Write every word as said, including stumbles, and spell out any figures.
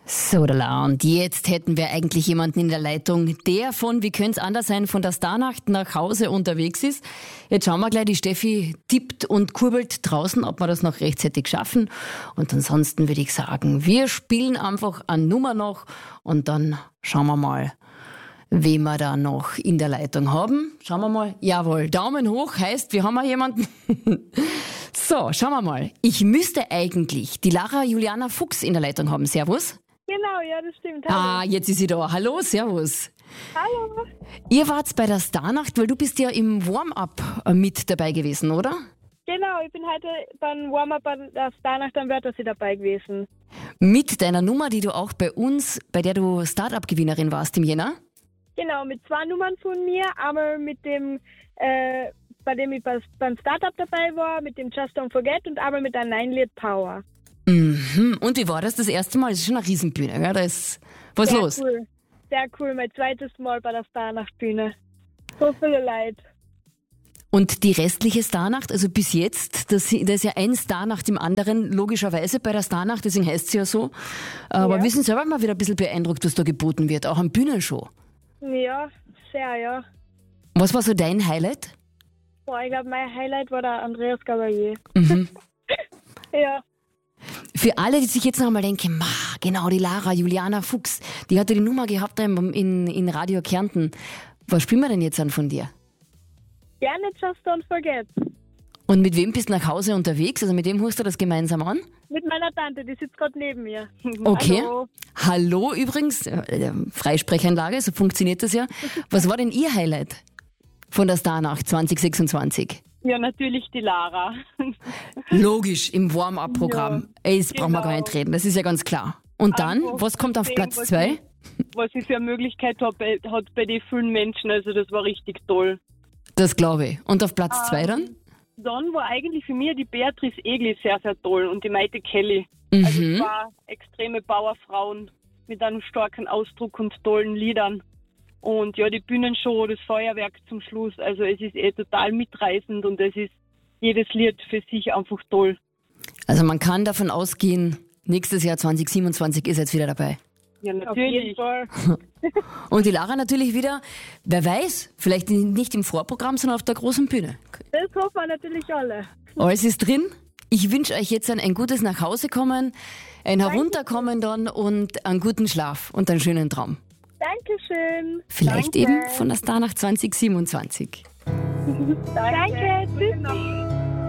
So, da, und jetzt hätten wir eigentlich jemanden in der Leitung, der von, wie könnte es anders sein, von der Starnacht nach Hause unterwegs ist. Jetzt schauen wir gleich, die Steffi tippt und kurbelt draußen, ob wir das noch rechtzeitig schaffen. Und ansonsten würde ich sagen, wir spielen einfach eine Nummer noch und dann schauen wir mal, wen wir da noch in der Leitung haben. Schauen wir mal. Jawohl, Daumen hoch heißt, wir haben auch jemanden. So, schauen wir mal. Ich müsste eigentlich die Lara Juliana Fuchs in der Leitung haben. Servus. Genau, ja, das stimmt. Hallo. Ah, jetzt ist sie da. Hallo, servus. Hallo. Ihr wart bei der Starnacht, weil du bist ja im Warm-up mit dabei gewesen, oder? Genau, ich bin heute beim Warm-up bei der Starnacht am Wörthersee dabei gewesen. Mit deiner Nummer, die du auch bei uns, bei der du Start-up-Gewinnerin warst im Jänner? Genau, mit zwei Nummern von mir. Einmal mit dem, äh, bei dem ich beim Startup dabei war, mit dem Just Don't Forget und einmal mit der Nine-Lied Power. Mhm. Und wie war das das erste Mal? Das ist schon eine Riesenbühne, gell? Da ist was Sehr los. Cool. Sehr cool, mein zweites Mal bei der Starnacht-Bühne. So viele Leute. Und die restliche Starnacht, also bis jetzt, das, das ist ja ein Starnacht im anderen, logischerweise bei der Starnacht, deswegen heißt sie ja so. Aber Ja. wir sind selber mal wieder ein bisschen beeindruckt, was da geboten wird, auch am Bühnenshow. Ja, sehr, ja. Was war so dein Highlight? Boah, ich glaube, mein Highlight war der Andreas Gabalier. Mhm. Ja. Für alle, die sich jetzt noch einmal denken, ma, genau, die Lara Juliana Fuchs, die hatte die Nummer gehabt in, in, in Radio Kärnten. Was spielen wir denn jetzt an von dir? Gerne Just Don't Forget. Und mit wem bist du nach Hause unterwegs? Also mit wem hörst du das gemeinsam an? Mit meiner Tante, die sitzt gerade neben mir. Okay. Hallo. Hallo übrigens, äh, Freisprechanlage, so funktioniert das ja. Was war denn Ihr Highlight von der Starnacht zwanzig sechsundzwanzig? Ja, natürlich die Lara. Logisch, im Warm-up-Programm. Ey, das brauchen wir gar genau. nicht reden, das ist ja ganz klar. Und dann, Einfach was kommt auf sehen, Platz was zwei? ich- Was sie für eine Möglichkeit hat bei, hat bei den vielen Menschen, also das war richtig toll. Das glaube ich. Und auf Platz zwei dann? Dann war eigentlich für mich die Beatrice Egli sehr, sehr toll und die Maite Kelly. Also Mhm. zwei extreme Powerfrauen mit einem starken Ausdruck und tollen Liedern. Und ja, die Bühnenshow, das Feuerwerk zum Schluss, also es ist eh total mitreißend und es ist jedes Lied für sich einfach toll. Also man kann davon ausgehen, nächstes Jahr zwanzig siebenundzwanzig ist jetzt wieder dabei. Ja, Auf jeden natürlich. Fall. Und die Lara natürlich wieder, wer weiß, vielleicht nicht im Vorprogramm, sondern auf der großen Bühne. Das hoffen wir natürlich alle. Alles ist drin. Ich wünsche euch jetzt ein, ein gutes Nachhausekommen, ein Herunterkommen dann und einen guten Schlaf und einen schönen Traum. Dankeschön. Vielleicht Danke. eben von der Starnacht zwanzig siebenundzwanzig. Danke. Tschüssi.